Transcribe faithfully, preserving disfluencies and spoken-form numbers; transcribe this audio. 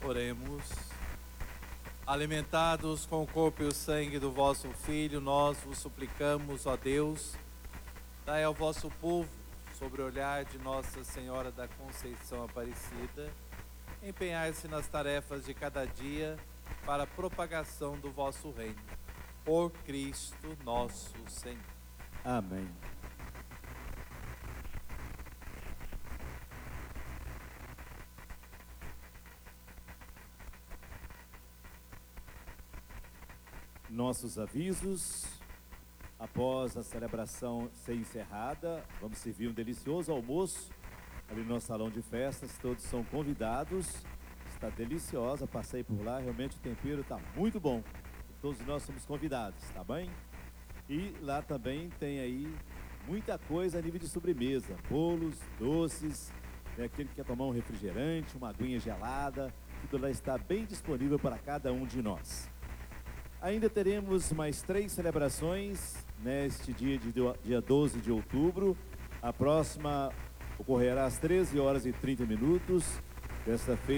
Oremos. Alimentados com o corpo e o sangue do vosso Filho, nós vos suplicamos, ó Deus, dai ao vosso povo, sobre o olhar de Nossa Senhora da Conceição Aparecida, empenhar-se nas tarefas de cada dia para a propagação do vosso reino. Por Cristo nosso Senhor. Amém. Nossos avisos. Após a celebração ser encerrada, vamos servir um delicioso almoço ali no nosso salão de festas. Todos são convidados. Está deliciosa, passei por lá, realmente o tempero está muito bom. Todos nós somos convidados, tá bem? E lá também tem aí muita coisa a nível de sobremesa, bolos, doces, né? Aquele que quer tomar um refrigerante, uma aguinha gelada, tudo lá está bem disponível para cada um de nós. Ainda teremos mais três celebrações neste dia de dia doze de outubro. A próxima ocorrerá às treze horas e trinta minutos, desta feita.